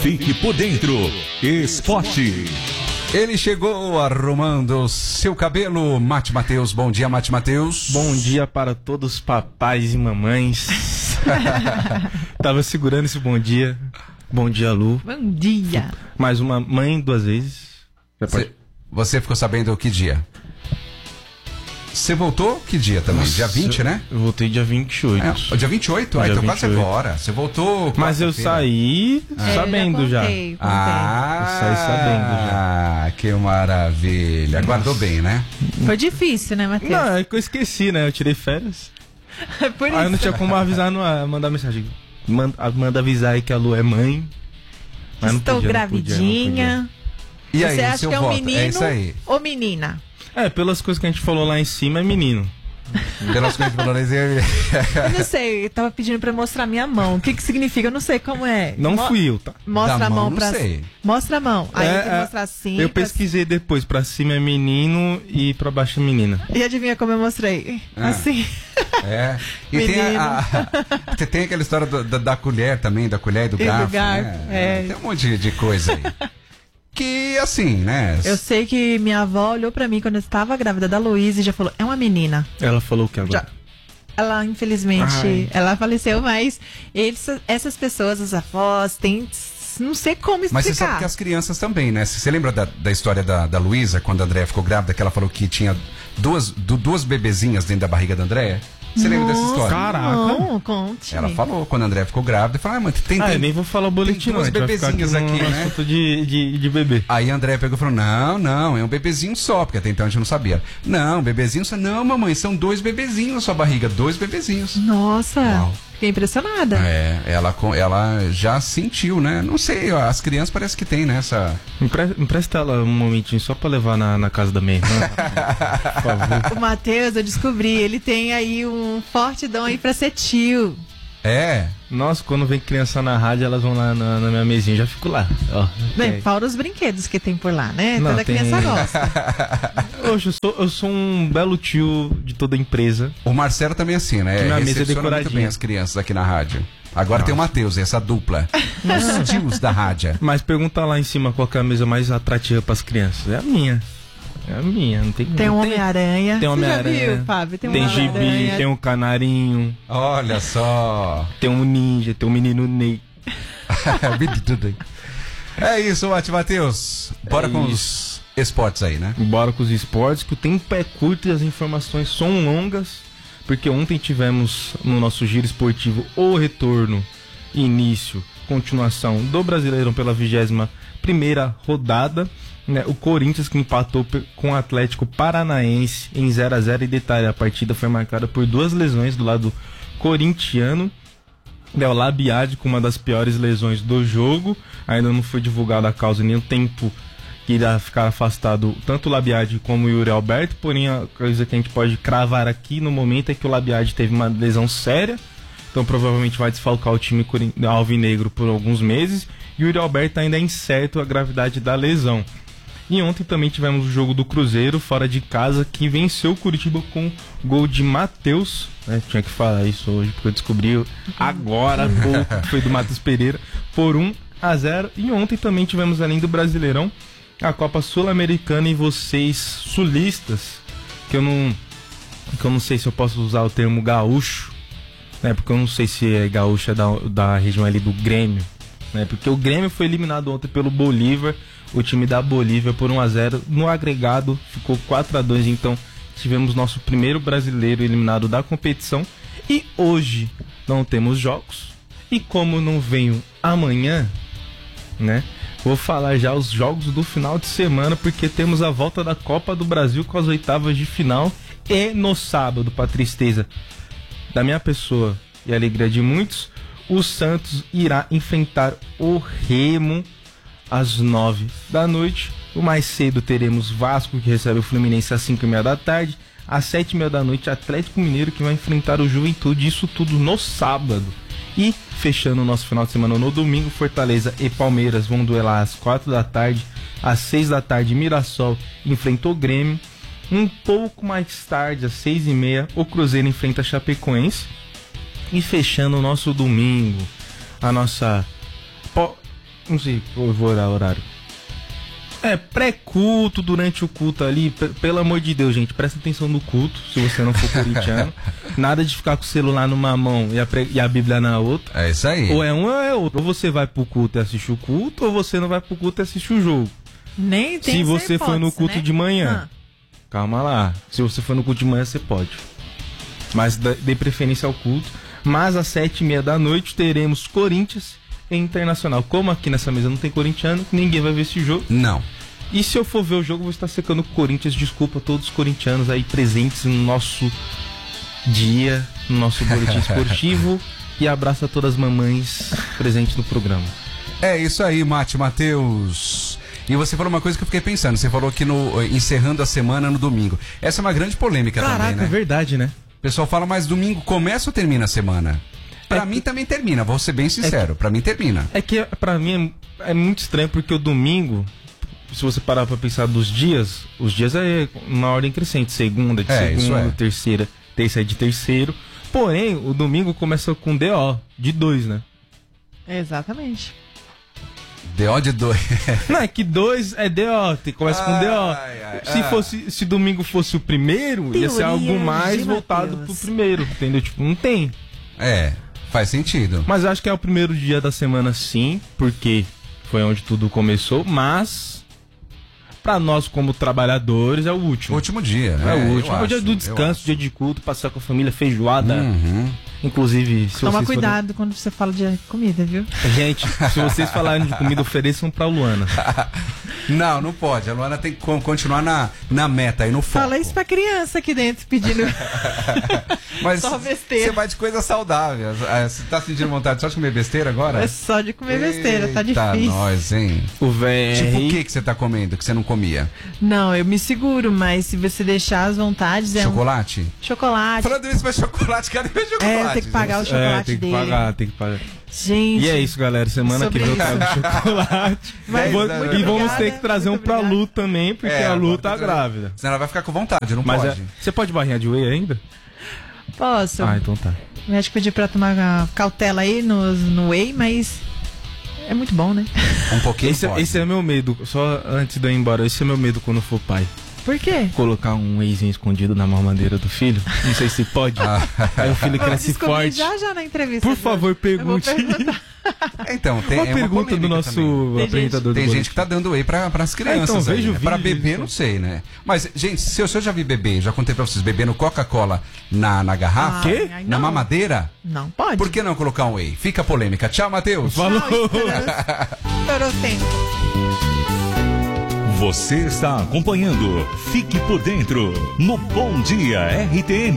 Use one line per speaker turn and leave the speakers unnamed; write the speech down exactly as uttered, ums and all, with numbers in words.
Fique por dentro. Esporte.
Ele chegou arrumando seu cabelo. Mate Matheus, bom dia, Mate Matheus.
Bom dia para todos os papais e mamães. Tava segurando esse bom dia. Bom dia, Lu.
Bom dia.
Mais uma mãe duas vezes.
Você, você ficou sabendo que dia? Você voltou que dia também?
Nossa,
dia vinte, né?
Eu voltei dia vinte e oito.
É, dia vinte e oito? Ah,
Dia
então quase
vinte e oito.
agora. Você voltou.
Mas eu saí
É,
sabendo
eu
já.
contei, contei.
Ah,
Eu saí sabendo já.
Ah, que maravilha. Guardou bem, né?
Foi difícil, né, Matheus?
Não, é que eu esqueci, né? Eu tirei férias.
Por isso.
Aí eu não tinha como avisar, no, mandar mensagem. Manda, manda avisar aí que a Lu é mãe. Mas não
Estou
podia, não podia, não
gravidinha.
E aí,
Você
o
acha
seu
que é um
voto?
menino
É isso aí.
ou menina?
podia. É, pelas coisas que a gente falou lá em cima, é menino.
Pelas coisas que falou,
Eu não sei, eu tava pedindo pra mostrar minha mão. O que que significa? Eu não sei como é.
Não
Mo-
fui eu, tá?
Mostra
Da
a mão,
mão, não
pra
sei.
Mostra a mão. Aí
É,
eu tenho que
é,
mostrar assim.
Eu
pra-
pesquisei depois, pra cima é menino e pra baixo é menina.
E adivinha como eu mostrei?
Ah.
Assim.
É. E tem, a, a- tem- tem aquela história do- da, da colher também, da colher e do
E do
garfo.
garfo,
né?
é.
Tem um monte de, de coisa aí. Que assim, né?
Eu sei que minha avó olhou pra mim quando eu estava grávida da Luísa e já falou, é uma menina.
Ela falou o que agora?
Já. Ela, infelizmente,
Ai.
ela faleceu, mas eles, essas pessoas, os avós, têm... Não sei como explicar.
Mas você sabe que as crianças também, né? Você lembra da, da história da, da Luísa, quando a Andréia ficou grávida, que ela falou que tinha duas, du- duas bebezinhas dentro da barriga da Andréia? Você lembra dessa história?
Caraca.
Não, conte.
Ela falou, quando a Andréia ficou grávida, falou, ah, mas tem...
Ah,
tem...
eu nem vou falar o boletim,
tem duas
não. A gente vai ficar
bebezinhas
aqui,
aqui,
no,
né?
no assunto de, de, de bebê.
Aí a Andréia pegou e falou, não, não, é um bebezinho só, porque até então a gente não sabia. Não, bebezinho só. Não, mamãe, são dois bebezinhos na sua barriga, dois bebezinhos.
Nossa,
Uau.
fiquei impressionada.
É, ela, co- ela já sentiu, né? Não sei, ó, as crianças parece que tem, né? Essa...
Empre- Empresta ela um momentinho só pra levar na, na casa da minha irmã. Por favor.
O Matheus, eu descobri, ele tem aí um forte dom aí pra ser tio.
É,
Nossa, quando vem criança na rádio, elas vão lá na, na minha mesinha. Eu já fico lá. Ó,
Bem,
ok.
fora os brinquedos que tem por lá, né?
Não,
Toda
tem-
criança gosta.
Poxa, eu sou, eu sou um belo tio de toda empresa.
o Marcelo também é assim, né?
Minha mesa é
Recepciona muito
decoradinha.
bem as crianças aqui na rádio. Agora tem o Matheus, essa dupla. Os tios da rádio.
Mas pergunta lá em cima qual que é a mesa mais atrativa pras crianças. É a minha. É a minha. Não tem,
Tem
não
um Homem-Aranha.
Tem
Você já
Homem-Aranha.
viu, Fábio? Tem um
Tem gibi,
Homem-Aranha.
tem um canarinho,
Olha só.
tem um ninja, tem um menino Ney.
É isso, Mate Matheus. Bora
É
com
isso.
os esportes aí, né?
Bora com os esportes, que o tempo é curto e as informações são longas, porque ontem tivemos no nosso giro esportivo o retorno, início, continuação do Brasileirão pela vigésima primeira rodada, né? O Corinthians que empatou pe- com o Atlético Paranaense em zero a zero, e detalhe, a partida foi marcada por duas lesões do lado corintiano. É, o Labiade com uma das piores lesões do jogo, ainda não foi divulgada a causa nem o tempo que irá ficar afastado tanto o Labiade como o Yuri Alberto, porém a coisa que a gente pode cravar aqui no momento é que o Labiade teve uma lesão séria, então provavelmente vai desfalcar o time corin- alvinegro por alguns meses, e o Yuri Alberto ainda é incerto a gravidade da lesão. E ontem também tivemos o jogo do Cruzeiro fora de casa, que venceu o Curitiba com gol de Matheus, né? Tinha que falar isso hoje porque eu descobri agora há pouco que foi do Matheus Pereira, por um a zero. E ontem também tivemos, além do Brasileirão, a Copa Sul-Americana, e vocês sulistas, que eu não que eu não sei se eu posso usar o termo gaúcho, né? Porque eu não sei se é gaúcho é da, da região ali do Grêmio, né? Porque o Grêmio foi eliminado ontem pelo Bolívar, o time da Bolívia, por um a zero. No agregado ficou quatro a dois, então tivemos nosso primeiro brasileiro eliminado da competição. E hoje não temos jogos, e como não venho amanhã, né, vou falar já os jogos do final de semana, porque temos a volta da Copa do Brasil com as oitavas de final, e no sábado, pra tristeza da minha pessoa e alegria de muitos, o Santos irá enfrentar o Remo às nove da noite. O mais cedo teremos Vasco, que recebe o Fluminense às cinco e meia da tarde. Às sete e meia da noite, Atlético Mineiro, que vai enfrentar o Juventude. Isso tudo no sábado. E fechando o nosso final de semana no domingo, Fortaleza e Palmeiras vão duelar às quatro da tarde. Às seis da tarde, Mirassol enfrenta o Grêmio. Um pouco mais tarde, às seis e meia, o Cruzeiro enfrenta a Chapecoense. E fechando o nosso domingo, a nossa... Po... Não sei, eu vou olhar o horário. É, pré-culto, durante o culto ali, p- pelo amor de Deus, gente, presta atenção no culto, se você não for corintiano. Nada de ficar com o celular numa mão e a, pre- e a Bíblia na outra.
É isso aí.
Ou é um ou é outro. Ou você vai pro culto e assiste o culto, ou você não vai pro culto e assiste o jogo.
Nem tem
Se
essa
você foi no
hipótese,
culto
né?
de manhã,
Ah.
calma lá. Se você for no culto de manhã, você pode. Mas dê dê preferência ao culto. Mas às sete e meia da noite teremos Corinthians e Internacional. Como aqui nessa mesa não tem corintiano, ninguém vai ver esse jogo.
Não.
E se eu for ver o jogo, eu vou estar secando o Corinthians. Desculpa a todos os corintianos aí presentes no nosso dia, no nosso boletim esportivo. E abraço a todas as mamães presentes no programa.
É isso aí, Mate Matheus. E você falou uma coisa que eu fiquei pensando. Você falou que no, encerrando a semana no domingo. Essa é uma grande polêmica
Caraca,
também, né?
é verdade, né?
O pessoal fala, mas domingo começa ou termina a semana? Pra
É
mim
que-
também termina, vou ser bem sincero. Pra mim termina.
É que pra mim é, é muito estranho porque o domingo, se você parar pra pensar dos dias, os dias é uma ordem crescente. Segunda de
É, isso
segunda,
é.
terceira, terça é de terceiro. Porém, o domingo começa com D O, de dois, né?
Exatamente.
D O de dois.
Não, é que dois é D O, tem- começa com D O.
Ai, ai,
Se,
ah.
fosse, se domingo fosse o primeiro, ia ser
Teoria
algo mais
de
voltado
Mateus.
pro primeiro, entendeu? Tipo, não tem.
É, faz sentido.
Mas eu acho que é o primeiro dia da semana sim, porque foi onde tudo começou, mas pra nós como trabalhadores é o último.
Último dia,
É
né?
o último.
Eu
É o dia
acho,
do
eu
descanso,
acho.
dia de culto, passar com a família, feijoada.
Uhum.
Inclusive, se
Toma
vocês forem-
cuidado quando você fala de comida, viu?
Gente, se vocês falarem de comida, ofereçam pra Luana.
Não, não pode. A Luana tem que con- continuar na, na meta aí, no foco.
Fala isso pra criança aqui dentro pedindo.
Mas
só besteira.
você vai de coisa saudável. Ah, você tá sentindo vontade só de comer besteira agora?
É só de comer besteira, tá
Eita,
difícil.
nós, hein?
O V R.
Tipo o que que você tá comendo que você não comia?
Não, eu me seguro, mas se você deixar as vontades, é
Chocolate?
um chocolate.
Falando isso, mas chocolate, cadê meu chocolate?
É, tem que pagar o
É,
chocolate
tem que
dele.
pagar, tem que pagar.
Gente.
E é isso, galera. Semana que vem eu
Sobre
trago chocolate.
Mas,
Vou-
muito
e vamos
obrigada,
ter que trazer um
muito
pra
obrigada.
Lu também, porque
É,
a Lu
agora
tá
tem que-
grávida.
Senão ela vai ficar com vontade, não
Mas
pode.
é- você pode barrinha de whey ainda?
Posso?
Ah, então tá.
O médico pediu pra tomar uma cautela aí no, no whey, mas é muito bom, né?
Um pouquinho
Esse,
pode.
esse é meu medo. Só antes de eu ir embora, esse é meu medo quando eu for pai.
Por quê?
Colocar um wheyzinho escondido na mamadeira do filho. Não sei se pode. Aí o filho
Vamos
cresce
descobrir
forte.
já já na entrevista.
Por favor, pergunte.
Eu vou perguntar.
Então, tem
Uma
é
pergunta do
polêmica
nosso
também.
Tem
apresentador
Tem
do
gente que tá dando whey pra, pras crianças.
É, então,
aí,
veja o
né? Pra
vídeo,
bebê,
então.
não sei, né? Mas, gente, se eu, se eu já vi bebê, já contei pra vocês, bebendo Coca-Cola na, na garrafa,
Ah,
Quê?
ai,
na
não.
mamadeira,
Não pode.
por que não colocar um whey? Fica a polêmica. Tchau, Matheus.
Falou!
Estourou o tempo.
Você está acompanhando Fique por Dentro no Bom Dia R T M.